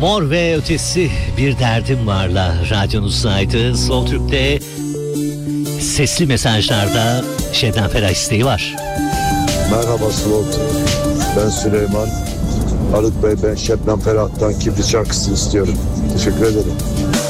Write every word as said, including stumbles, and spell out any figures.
Mor ve Ötesi Bir Derdim Var'la radyonuzdaydı. Slow Türk'te sesli mesajlarda Şebnem Ferah isteği var. Merhaba Slow Türk. Ben Süleyman. Haluk Bey, ben Şebnem Ferah'tan Kibrit şarkısı istiyorum. Teşekkür ederim.